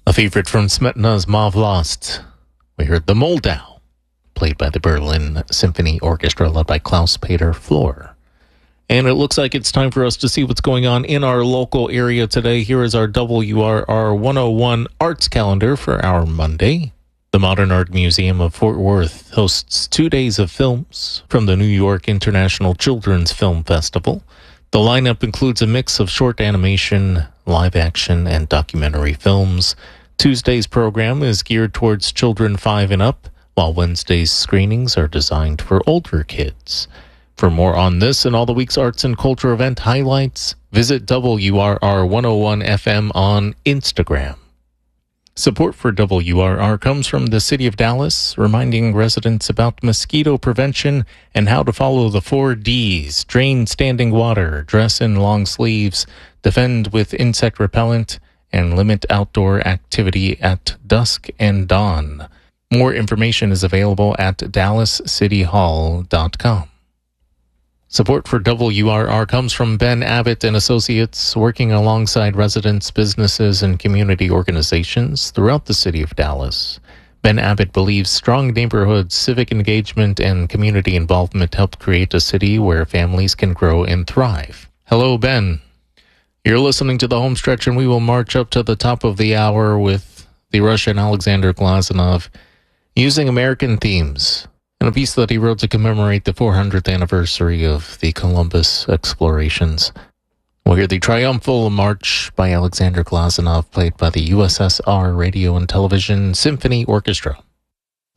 A favorite from Smetana's Mauve Lost. We heard the Moldau, played by the Berlin Symphony Orchestra, led by Klaus-Peter Flor. And it looks like it's time for us to see what's going on in our local area today. Here is our WRR 101 Arts Calendar for our Monday. The Modern Art Museum of Fort Worth hosts 2 days of films from the New York International Children's Film Festival. The lineup includes a mix of short animation, live action, and documentary films. Tuesday's program is geared towards children 5 and up, while Wednesday's screenings are designed for older kids. For more on this and all the week's arts and culture event highlights, visit WRR 101 FM on Instagram. Support for WRR comes from the City of Dallas, reminding residents about mosquito prevention and how to follow the 4 Ds: drain standing water, dress in long sleeves, defend with insect repellent, and limit outdoor activity at dusk and dawn. More information is available at dallascityhall.com. Support for WRR comes from Ben Abbott and Associates, working alongside residents, businesses, and community organizations throughout the city of Dallas. Ben Abbott believes strong neighborhoods, civic engagement, and community involvement help create a city where families can grow and thrive. Hello, Ben. You're listening to the home stretch, and we will march up to the top of the hour with the Russian Alexander Glazunov using American themes in a piece that he wrote to commemorate the 400th anniversary of the Columbus explorations. We'll hear the Triumphal March by Alexander Glazunov, played by the USSR Radio and Television Symphony Orchestra.